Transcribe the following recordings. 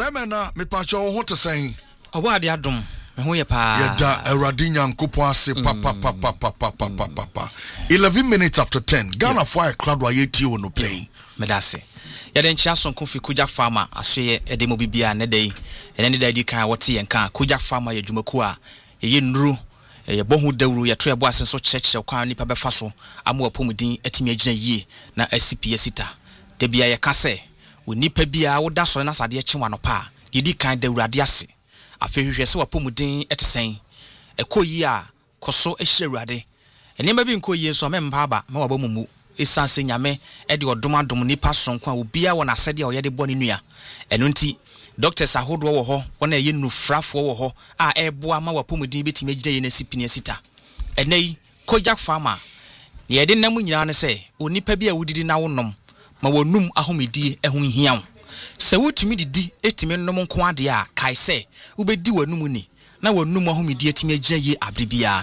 Bemena me pacho ho to say. Owa de adom. Me ho ye pa. Yeda Awurade Nyankopon ase papa. 11 minutes after 10. Ghana for a crowd wa yeti wo no play. Medase. Yɛde nkyia sonko fi Kujak Farmer asoye edemo bibia ne dai ene ne dai kan wote yenka Kujak Farmer ye dwumaku a ye nuru ye bohu dawuru ye to ebo asenso kyekye kwa nipa befa so amo apomudin atimi agina yie na asipie sita de bia ye ka se onipa bia woda so na sade kyewa no pa yedi kan dawuru ade ase afehwehwe se wapomudin etesen ekoyi a koso ehire urade enema bi nkoyi so memba aba ma wabamumu esanse nyame e de odomadom nipa sonko a obia wona asede a oyede bɔ ne nua eno nti doctors ahodo wo ho wona ye nufrafo wo ho a eboa ma wapomudin betime agida ye na sipini sita enei Kujak Farmer ne yede nam nyina ne se onipa bi a wudidi na wonom ma wonum ahomedie ehun hiaw se wutumi didi etime nom nko ade a kai se ubedi wanum ni na wonum ahomedie etime agida ye abribia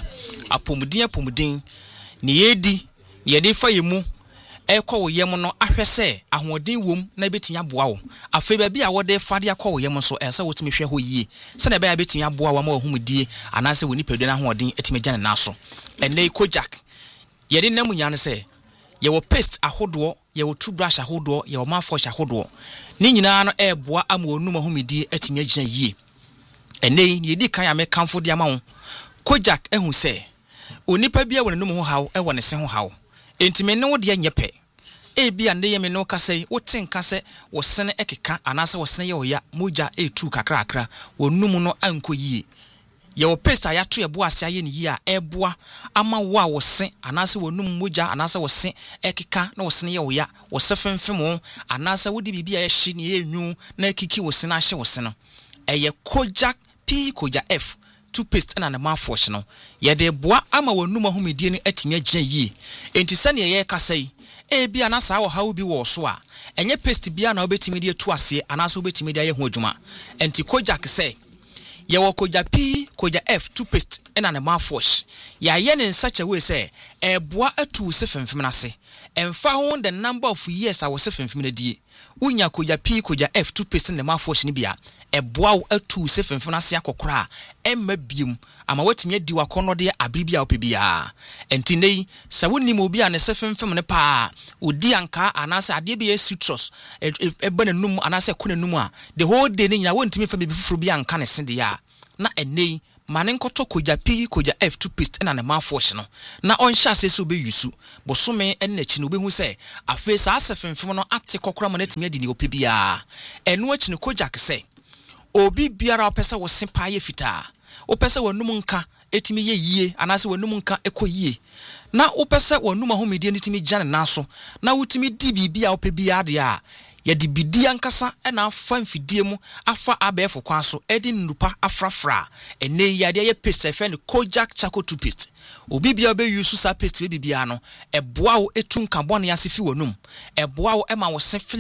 apomudin ne yedi yede fa yemu ekọ wo yem no ahwe se ahoden wom na betinya boa wo afa ba bia wode fa de akọ wo yem so ensa wotimi hwe ho yie se na ba ya betinya boa wa ma ahumudie anase woni pedu na ahoden etime gya na so ene Kujak yede nam nya ne se ye wo paste ahodo ye wo toothbrush ahodo ye wo mouthwash ahodo ni nyina no eboa ama onum ahumudie etime agina yie ene yedi kan ya me kanfo de ama wo Kujak ehun se onipa bia wonanum ho haw e wone se ho haw entime ne wo de nyepe bia ne yeme no kasai wotin kase wo sene ekeka anase wo sene ye oya moja etu kakrakra wonum no anko yie ye wo pesa ya to ebo ase aye ne yie a eboa ama wo a wo se anase wonum moja anase wo se ekeka na wo sene ye oya wo se femfem anase wo de bibia ye hye ne ye nwu na ekiki wo sene ahye wo sene eye Kujak P Kujak F toothpaste na mouthwash no ye de boa ama wonum ahomedie ne atimi agina yie enti sane ye kasai bia na sa wo hawo bi wo so a enye paste bia na obetimi de tu ase anase obetimi de aye ho adwuma enti Kujak say ye wo Kujak P Kujak F toothpaste na mouthwash ya ye ne such a way say boa atu se femfem na se emfa ho the number of years a wo se femfem na die unya Kujak P Kujak F toothpaste na mouthwash ni bia eboa atu se femfem na se akokora emma bium ama watimi adi wakono de abribia opebia enti nei sa woni mo bia ne se femfem ne pa odi anka anase ade bia citrus ebana num anase konanum a the whole day ne nyina wontimi fa bibi fufuru bia anka ne sede ya na enei mane nkoto Kujak P Kujak F toothpaste na ne mouthwash no na onhya asese obeyusu bosome na chi no obehu se afa sa asefemfem no ate kokora ma na timi adi ne opebia eno achi ne Kujak se obi biara opese wo sepa ye fita opese wanum nka etimi ye yie anase wanum nka ekoyie na opese wanum ahomedie nitimi gya na so na wutimi di bibia opebia de a ye di bidia nkasa na afa mfidie mu afa abefo kwa so edi nnupa afrafra ene yade ye paste fe ne Kujak charcoal toothpaste obi bia be use sa paste bibia no eboa wo etu carbon ya sefi wanum eboa wo ema wo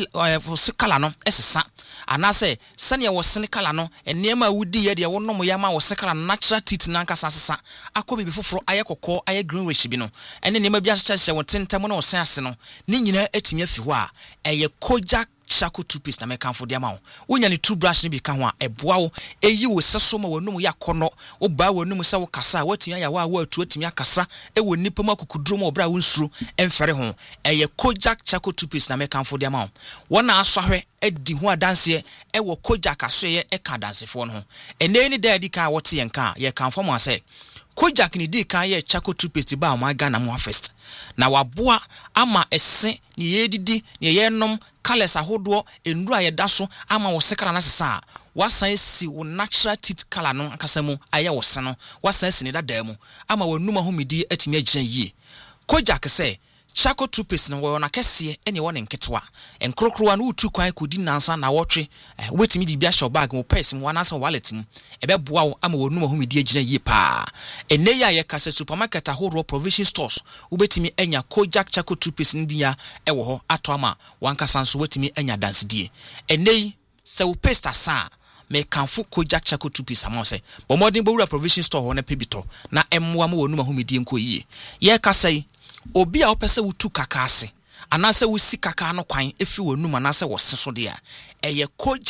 se kala no esesa anase sane wo sene kala no enema wudi ye de wonom ya ma wo se kala natural teeth na nkasa sesa akobi bifoforo aye kokko aye green wish bi no ene nema bia hyehyɛ wo tentam no wo sen ase no ni nyina etimi afi ho a eye Kujak charcoal toothpaste na mekanfo de ama wo wonya ne toothbrush ne bi ka ho a eboa wo eyi wo seso ma wanum ya kono wo ba wanum se wo kasa watimi ya wa atu atimi akasa wo nipa ma kokuduro ma obra wo nsuro emfere ho eye Kujak charcoal toothpaste na mekanfo de ama wo wona asɔhwe edi ho adanse wo Kujak asoye ka dansefo no ho ene ni da di ka wote yenka ye kanfo mo ase Kujak ni di ka ye charcoal toothpaste ba ma Ghana mo first na waboa ama ese ni yedidi ni yenom colors ahodo enura ye daso ama wo sekara na sesa wasan si wo natural teeth color no akasamu aye wo se no wasan si ne dada mu ama wanum ahomedi atimi agina yie Kujak say charcoal toothpaste no wo na kese ene wo ne nketwa enkrokrowa no utu kwan kodi nansa na wotwe wetimi di bia show bag wo purse mu anasa wallet mu ebeboa wo ama wanum ahomedi agina yie pa ene ya ye kase supermarket ahoro provision stores ubetimi enya Kujak charcoal toothpaste nbia ewo ho ato ama wankasa nso wetimi enya dansedie ene se wo paste asa me kanfo Kujak charcoal toothpaste ama se bo modern bowura provision store ho na pebito na emmoa ma wanum ahomedi enko yie ye kase obi a opese wutu kaka ase anase wusi kaka no kwan efi wanum anase wo seso de a eye Kujak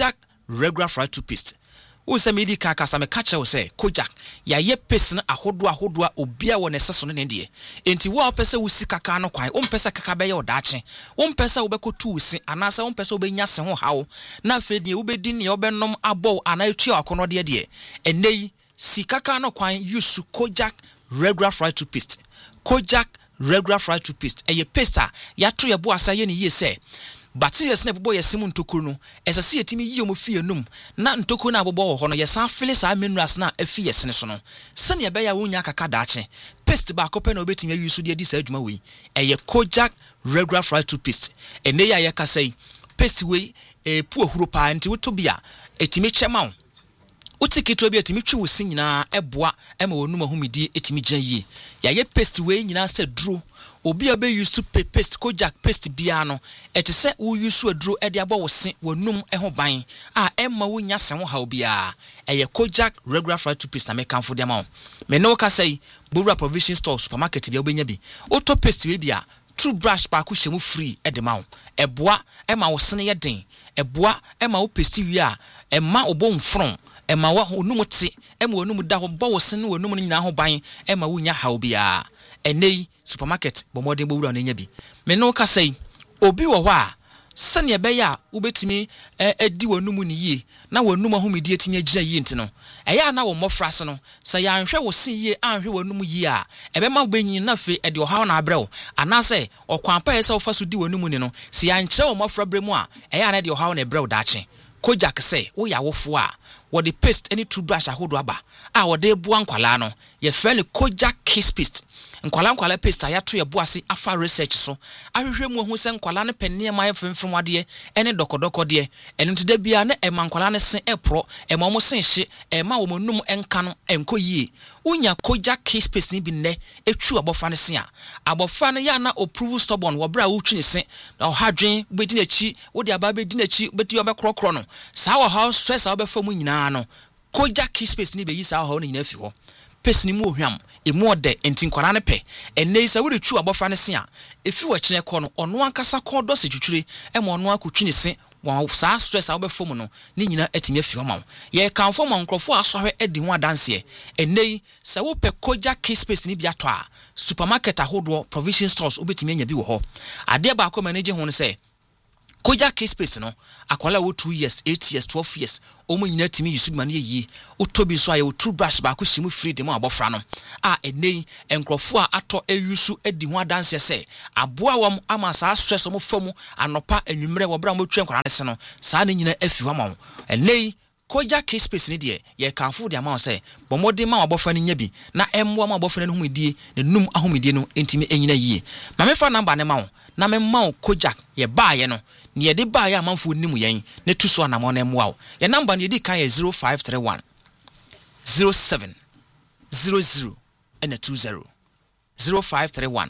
regular fried toothpaste. Wo se me di ka kasa me ka che wo se Kojak ya ye paste na ahodo obia wo ne seso ne de enti wo opese wo si kaka no kwan wo mpese kaka be ye odaache wo mpese wo bekotu usi anasa wo mpese wo benya se ho hawo na afi de wo bedi ne wo benom abo ana etu akono de enei si kaka no kwan use Kojak regular fried toothpaste. Kojak regular fried toothpaste eye paste ya to ye bo asa ye ne ye se bacteria na bobo yesimu ntokuru no esase yetimi yi omo fie num na ntokuru na bobo ho no yesan fili sa minerals na afi yesene so no sane be ya wonya kaka daache paste ba kope na obetimi use de di sa adwuma we eye Kojak regular fried toothpaste ene ya kasai paste we pu ahuro pa nti wotobia etimi chema utikito bi etimi twi wosi nyina eboa ema wonum ahumidi etimi gyan yi ya ye paste we nyina se duro obi abe use paste Kojak paste bia no etise wo use aduro e de abo wose wonum ho ban a emma wonya se ho hawo bia eye Kojak regular fried toothpaste na me kanfo de ma me no ka sei Bowura provision store supermarket bia obenya bi auto paste we bia toothbrush pa ko hyemu free e de ma eboa emma wo sene ye den eboa emma wo paste wi a emma obo mfron emma wa onum te emma onum da ho bo wo sene onum nyina ho ban emma wonya hawo bia enei supermarket bomodin Bowura no nya bi me no ka sei obi wo ho a sane be ya ubetimi edi wonum ni yie na wonum ahomedi etimi agina yie ntino eya na wo mofrase no sa ya anhwe wo sin yie anhwe wonum yie a ebe ma benyin na fe ede ohaw na abrɛw anase okwanpa yesa wo faso di wonum ni no si ya nkyerɛ wo mofra brɛmu a eya na de ohaw na brɛw daache Kojak say wo ya wofo a wo de paste any toothbrush ahodo aba a wo de boa nkwala no ye frɛ ne Kojak kiss paste nkwala paste ya to ye boase afa research so ahwehwɛ mu hu se nkwala ne penne ma ye femfem ade ene dokodoko de eno tida bia na ema nkwala ne sen epro ema mo sen hye ema wo monum enka no enko yie unya Kojak kiss paste ni bi ne etwu abofa ne sen a abofa ne ya na approve stubborn wo bra wo twi ne sen na ohadwen bedi na chi wo de aba bedi na chi beti wo be krokro no sa wo how stress wo be fa mu nyina no Kojak kiss paste ni be yi sa wo no nyina fi ho paste ni mu ohwam emu de enti nkwara ne pe enne isa wo de twu abofa ne se a efi wo kyene kɔ no ɔno ankasa kɔ dɔ se twitwire ema ɔno akotwi ne se wa saa stress a wo be fom no ne nyina atimi afi ho ma wo ye kanfo ma nkrɔfo asɔhwe edi ho adanse enne sa wo pe Kojak kiss paste ni bi atɔ a supermarket ahodo provision stores obetimi anya bi wo hɔ ade ba akɔ manage ho ne se Kojak kiss paste no akwala wo 2 years 8 years 12 years omo nyina timi yisu ma ne yi otobi so aye wo toothbrush ba ko hyimu free de mo abofra no a enei enkrofo a ato eyusu edi ho adanse se aboa wam ama saa stress mo famu anopa anwumre wo bra mo twa nkwara ne se no saa ne nyina afi wa ma enei Kojak kiss paste ne de ye kanfo de ama se bomode ma abofra ne nya bi na emmo ma abofra ne humedie ne num ahomedie no entimi enyina yie ma me fa number ne ma wo na me ma wo Kojak ye baaye no ne ye de baaye amanfo nimu yen ne tu so anamo na emwa wo ye number ne di kan ye 0531 07 00 and 20 0531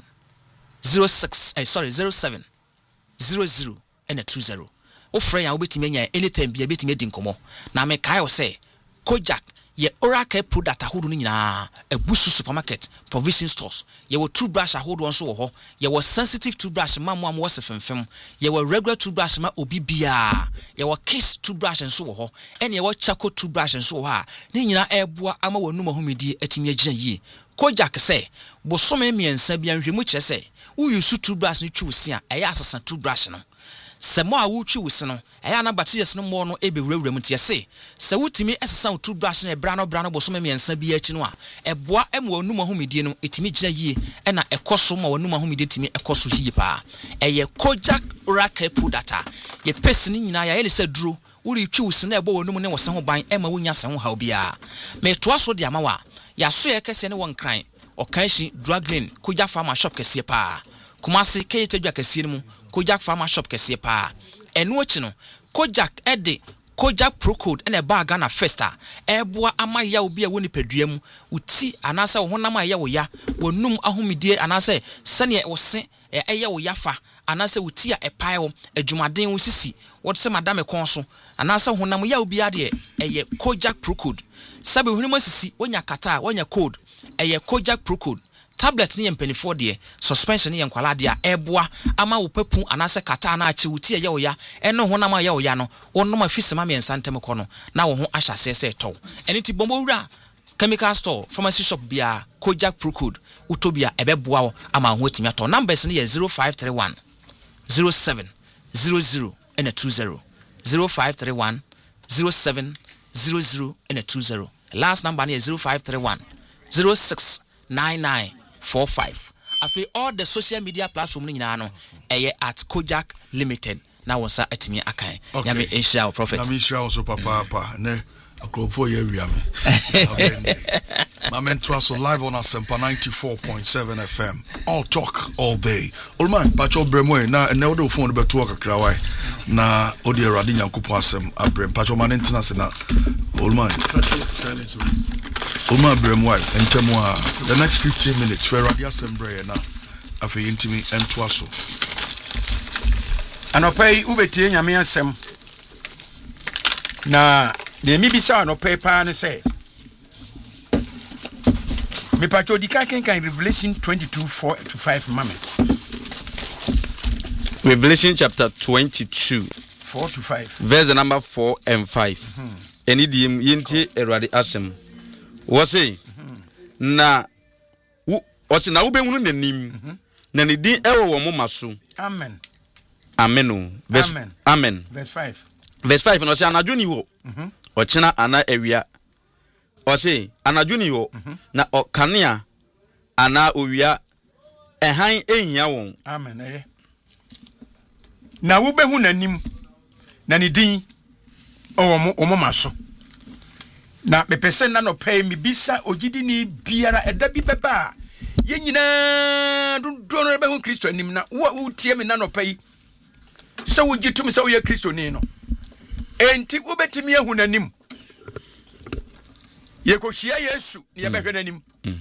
07 00 and 20 o frɛ ya obetimi anya anytime bia betimi edi nkomo na me kai wo say Kojak ye oral care product ahodo no nyina abusu supermarket provision stores ye wo toothbrush ahodo nso wo ho ye wo sensitive toothbrush ma mo am wo sefemfem ye wo regular toothbrush ma obi bia ye wo kiss toothbrush nso wo ho ene ye wo charcoal toothbrush nso wo ha ne nyina eboa ama wonum ahomedi atimi agina yie Kojak say bosome miensa bia nhwemu kyerɛ sɛ wo use toothbrush no twi wosia ɛyɛ asasa toothbrush no semo a wo twi wosi no ɛyɛ na bacteria no mo no ebewurawura mu tie se sɛ wotimi esesa wo toothbrush na bra no bosome miensa bi akyi no a ɛboa ɛmo wanum ahomedie no etimi gina yie ɛna ɛkɔso ma wanum ahomedie timi ɛkɔso yie pa ɛyɛ Kojak oral care product a ye pesi ni nyina ya yɛ sɛ duro wo ri twi wosi na ɛbɔ wanum ne wo se ho ban ɛma wonya se ho haw bia me toa so de amawa ya so yɛ kɛse ne won kran ɔkanhyi drug lane Kojak Pharma shop kɛse pa Kumasi kayetadwa kɛse mu Kojak Pharma shop kɛse pa enu ochi no Kojak ede Kojak Pro Code ene ba Ghana Festa eboa amaya obi a woni padua mu uti anase wo honam aye wo ya wonum ahomedie anase sene wo se eye wo yafa anase uti a epae wo adwumaden wo sisi wo se madame kon so anase honam ya obi ade eye Kojak Pro Code sabe honum asisi wonya kata wonya code eye Kojak Pro Code tablet ne yempenifo de suspension ne yenkwala de a eboa ama wo papu anase kata na achi wuti ye wo ya eno ho na ma ye wo ya no wonno ma fisema me nsantem ko no na wo ho ahyase se to eniti bombo wura chemical store pharmacy shop bia Kojak Pro Code utobia ebeboa wo ama ho atimi ato numbers ne ye 0531 07 00 and a 20 0531 07 00 and a 20 last number is 0531 069945 afi all the social media platform ni nyina no at Kojak Limited na wonsa atimi akan nyame insha prophet nyame insha so papa ne akrofo ye wiame Mamen Trasso live on Asempa 94.7 FM. All talk all day. Old man, Pacho Bremwe, na odo phone be to work krawai. Na odi erade nyankopon asem abrem. Pacho man internase na old man. Silence. Old man Bremwe, entemo a the next 15 minutes for erade asem bre na afi intimi entwaso. Anopai ubetie nyame asem. Na de mi bisa anopai pa ne say me pacho di kan Revelation 22:4-5 mame. Revelation chapter 22 4-5 verse number 4 and 5. Eni di yenti erade asem. Wo say na wo say na wo behunu nanim. Na ne din ewo wo moma so. Amen. Amen. Verse Amen. Verse 5. Verse 5 no say anadwo ni wo. O chena ana ewia. O say anadwo ni wo na o kanea ana owia ehan ehia won. Amen. Na wo behu nanim na ne din o moma so. Na mepese na no pay mi bisa ogidi ni biara eda bi beba ye nyina do no behu Kristo anim na wo tie me na no pay so wo gitum so ye Kristo ni no enti wo betimi ehu nanim ye ko hia Yesu ni ye behwe nanim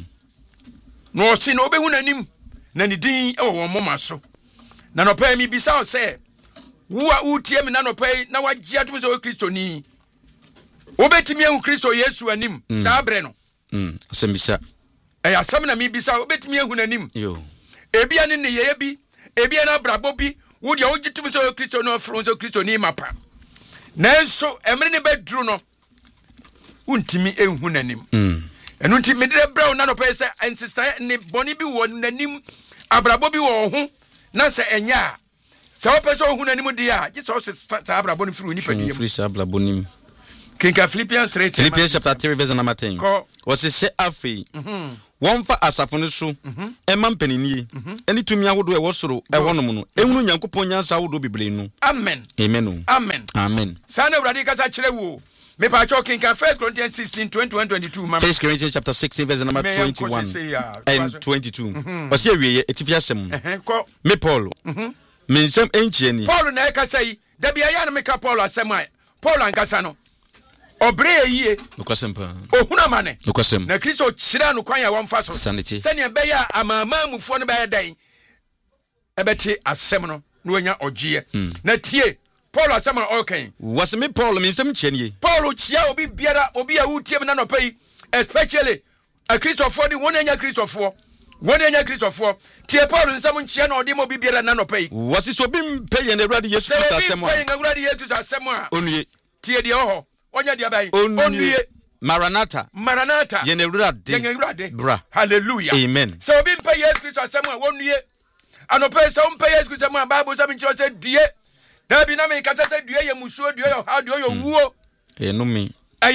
no si no behu nanim na ni din e wo moma so na no pay mi bisa o se wo tie me na no pay na wa gia tum so Kristo ni wo betimi ehu Kristo Yesu anim sa bre no asembisa asam na mi bisa wo betimi ehu nanim yo ebia ne ye bi ebia na brabo bi wo dia wo gitum so Kristo no fro so Kristo ni mapa nanso emre ne bedru no untimi ehu nanim enu nti medre brown na no pese ensisa ne boni bi wo nanim abrabo bi wo ho na se enya se wo pese ohu nanim dia je se wo se sa abrabo no fru ni padiem free sa abrabo nim Kinka Philippians 3 Philippians chapter 3 verse number 10 was se afi won fa asafo ne so emam panini eni tumi ahodo e wosoro e wonom no ehunu nyankopon nyansa ahodo bibre nu amen amen amen amen sana uradi kasa kire wo me pa cho Kinka 1 Corinthians 16 21-22 mama 1 Corinthians chapter 16 verse number 21 and 22 was here we etifia sem me Paul me nsem enchie ni Paul na e kasa yi da bia ya na me ka Paul asem ai Paul ankasa no obre yie nokwasem ohuna mane nokwasem na Kristo chira no kwan ya wonfa so sanity sene be ya amama mufo no be ya dan ebeti asem no no nya ogie na tie Paul asem no okay was me Paul me nsem chie ni Paul chia obi biara obi a wutie me na no pay especially a Christopher ni won nya Christopher tie Paul nsem nchia na odi mo bi biara na no pay was so bi pay na Awurade Yesu asem pay na Awurade Yesu asem a onue tie de ho onya dia bai onue Maranatha yene Awurade bra hallelujah amen so obi pay Yesu Kristo asem a wonue anope so pay Yesu Kristo asem a Bible so nchiro se due na bi na me kasa se due ye musuo due yo ha due yo wuo enumi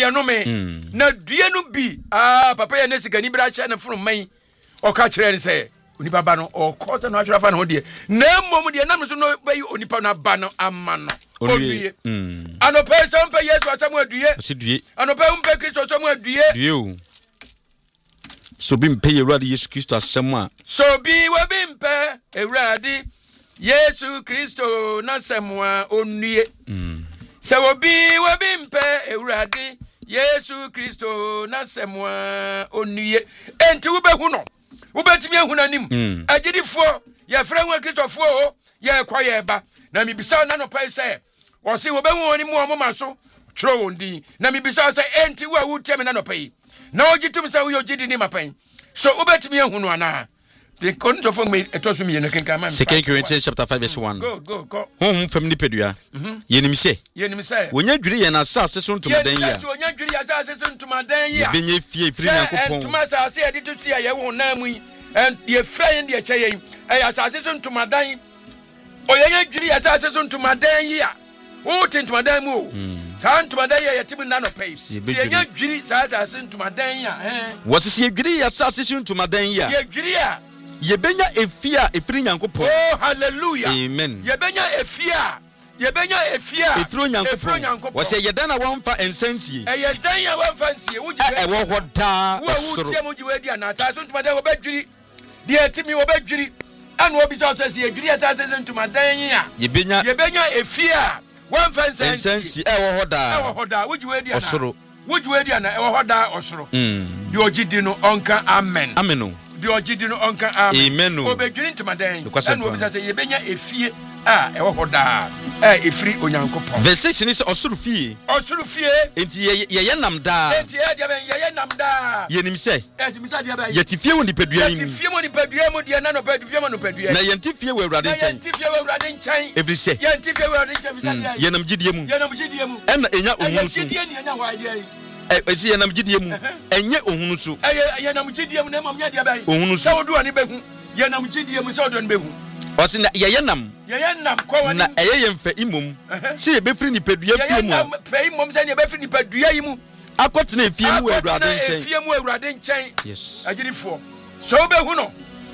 na due no bi papa ye ne sikani bra hye na funu man oka kire ne se onipa ba no okosa no ahwera fa na ho de na mmom de na so no bayi onipa na ba no ama no onue anope so mpe Yesu asem adue anope mpe Kristo asem adue o so bi mpe Awurade Yesu Kristo asem a so bi wa bi mpe Awurade Yesu Kristo na semwa onue se obi wa bi mpe Awurade Yesu Kristo na semwa onue enti wo behu no wo betimi ehu nanim agidifo ye frɛ ho Kristofo o ye kwa ye ba na mibisa na no pai se wo se wo behu oni mu omoma so tro wondi na mibisa se enti wo a wo teme na no pai na ogitum se wo yogidi ni mapai so wo betimi ehu no ana The Korinto for me, it was me in the Kinkaman. 2 Corinthians chapter 5, verse 1. Go. Home from Nipedua. Yenim say. When you agree and assassin to my day. Yes, when you agree assassin to my day. Benye fie free and to my say I did to see a won't name and your friend, your chain, a assassin to my day. Or you agree assassin to my day. What into my demo? San to my day, a timid nano pace. See, you agree assassin to my day. Was he agree assassin to my day? Yebenya efia efiri nyankopon. Oh hallelujah. Amen. Yebenya efia efiri nyankopon. Was ye dan na won fa ensansie. Yedan ya won fa nsie wuji. E wo hoda osoro. Wo tie muji wedi ana ta so ntuma dan wo badwiri. De atimi wo badwiri. Ana obi so so se adwiri asa se ntuma dan ya. Yebenya efia won fa ensansie. E wo hoda. E wo hoda wuji wedi ana. Osoro. Wuji wedi ana e wo hoda osoro. De ogidi no onka amen. Amen. The Ogidino Onka Amen. Obedrin to my day. And what say Yebenya efie ewo hoda efiri onyankopon. Verse 6 is osuru fie. Osuru fie. Enti ye nam da. Enti ye nam da. Ye nim say. Esimisa dia ba. Ye tifie woni pedua nim. Ye tifie woni pedua mu dia na no pedua mu no pedua. Na ye tifie we Awurade nchen. Ye tifie we Awurade nchen. Every say. Ye tifie we Awurade nchen bisa dia. Ye nam gidie mu. Ye nam gidie mu. Enna enya ohunu so. Ye gidie ni enya wa dia. Esi ye nam gidie mu. Enye ohunu so. Ye nam gidie mu na mam nya dia ba. Ohunu so. Sawodu ani behu. Ye nam gidie mu sawodu ani behu. Osi na ye nam. Ye nam kwa wani. Na eye mfa imom. Si ye befiri ni pedua fie mu. Ye nam fa imom se ye befiri ni pedua yi mu. Akotena efie mu Awurade nchen. Efie mu Awurade nchen. Yes. Agirifo. So behu no.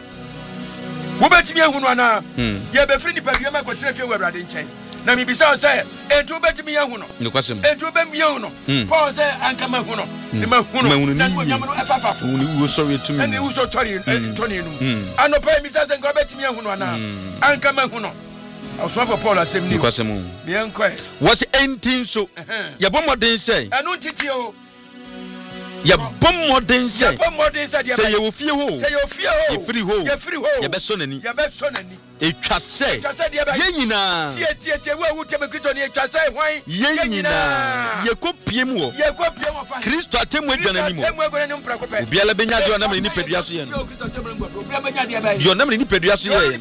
Wo betimi ehunu ana. Ye befiri ni pedua ma kotena efie mu Awurade nchen. Na mi bisa say entu betimi ehunu no. Nikwasem. Entu bemi ehunu no. Paul say anka ma ehunu no. Ni ma ehunu. Na wo nyam no efafafo. Uni wo sorry to me. Ani wo so tori enu. Anopa mi say nka betimi ehunu ana. Anka ma ehunu no. Osofo Paul asem ni. Nikwasem. Me enkoe. Was entin so. Ye bomodin say. Anu ntiti o. Ye bomodin say. Ye bomodin say dia. Say ye wo fie ho. Say ye fie ho. Ye free ho. Ye free ho. Ye beso nani. Ye beso nani. Etwa say. Ye nyina. Tie wo wu teme Kristo ni etwa say hwan. Ye nyina. Ye kopie mu wo. Ye kopie mo fa. Kristo atemu adwana ni mo. Atemu agwana ni mpra kope. Obi ala benya de onam ni pedua so ye no. Kristo atemu ngwa. Obi abenya de abai. Yo onam ni pedua so ye.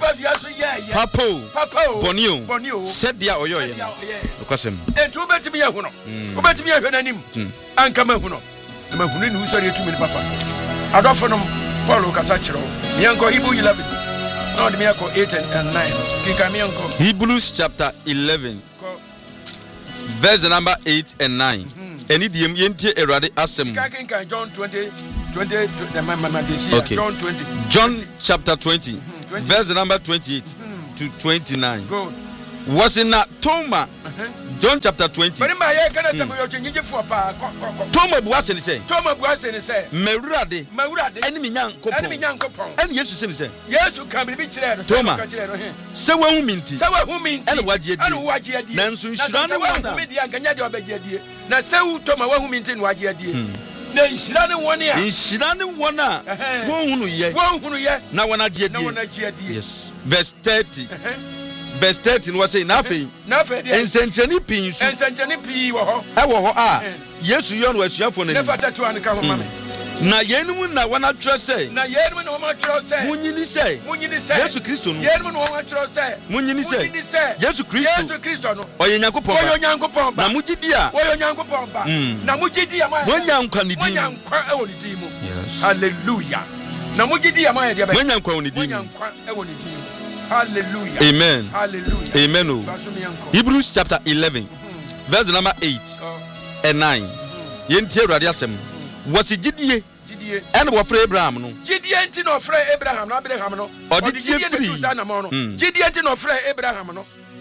Papo. Bonio. Said dia oyo ye. Okwasem. Entu betimi ye hu no. Obetimi ye hwe nanim. Anka ma hu no. Ma hu ni usori etumi ni pafafo. Adofo no Paul kasa kiro. Mianko Hebrew 11. No, the miracle 8 and 9. Hebrews chapter 11, verse number 8 and 9. Any diem yenti erade asem. John 20. Okay. John chapter 20, verse number 28 to 29. Go. Was in that Toma. John chapter 20. Toma buase ni say. Toma buase ni say. Mewurade. Enemy nyankopon. Ene Yesu se ni say. Yesu kan bi kire no. Toma. Se wa hu minti. Ene wagye adi. Nanso nshira ne wona. Na se wu Toma wa hu minti no wagye adi. Na nshira ne wona. Nshira ne wona. Wo hunu ye. Na wona gye adi. Yes. Verse 30. Verse 13 was saying nothing. Ensencheni pinsu. Ensencheni pi wo ho. Ewo ho a. Yesu yon wa suafo na. Nefa tatu an ka ho mame. Na yenum na wana tro say. Na yenum na wana tro say. Munyini say. Yesu Kristo no. Yenum na wana tro say. Munyini say. Yesu Kristo no. Oye Nyankopon. Na mugidi a. Oye Nyankopon ba. Na mugidi a ma. Wonyankwa ni di. Wonyankwa e woni di mu. Yes. Hallelujah. Na mugidi a ma ya dia ba. Wonyankwa woni di. Wonyankwa e woni di. Hallelujah. Amen. Hallelujah. Amen. Hebrews chapter 11, verse number 8 and 9. Yenti Awurade asem. Wasi gidie. And wo frɛ Abraham no. Gidie nti no frɛ Abraham no. Odi gidie free. Gidie nti no frɛ Abraham no.